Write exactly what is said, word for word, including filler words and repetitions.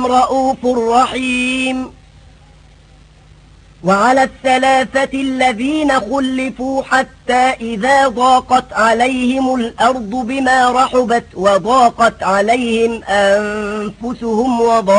رؤوف رحيم. وعلى الثلاثة الذين خلفوا حتى إذا ضاقت عليهم الأرض بما رحبت وضاقت عليهم أنفسهم وضاقت